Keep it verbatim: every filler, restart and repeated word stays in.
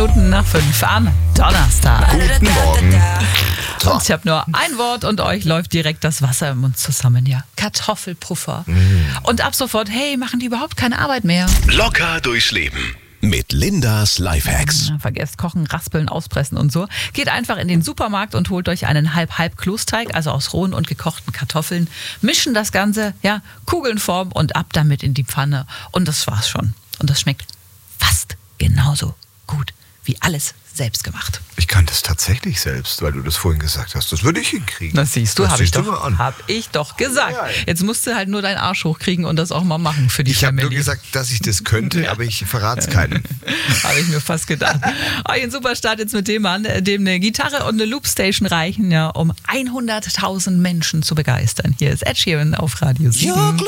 Minuten nach fünf am Donnerstag. Guten Morgen. Und ich habe nur ein Wort und euch läuft direkt das Wasser im Mund zusammen, ja. Kartoffelpuffer. Mm. Und ab sofort, hey, machen die überhaupt keine Arbeit mehr. Locker durchs Leben mit Lindas Lifehacks. Ja, vergesst kochen, raspeln, auspressen und so. Geht einfach in den Supermarkt und holt euch einen Halb-Halb-Klosteig, also aus rohen und gekochten Kartoffeln. Mischen das Ganze, ja, Kugeln formen und ab damit in die Pfanne. Und das war's schon. Und das schmeckt fast genauso gut wie alles selbst gemacht. Ich kann das tatsächlich selbst, weil du das vorhin gesagt hast. Das würde ich hinkriegen. Das siehst du, habe ich, doch, an. hab ich doch gesagt. Ja, ja. Jetzt musst du halt nur deinen Arsch hochkriegen und das auch mal machen für die Ich habe Family. nur gesagt, dass ich das könnte, aber ich verrate es keinem. Habe ich mir fast gedacht. Euch ein super Start jetzt mit dem Mann, dem eine Gitarre und eine Loopstation reichen, ja, um hunderttausend Menschen zu begeistern. Hier ist Ed Sheeran auf Radio sieben.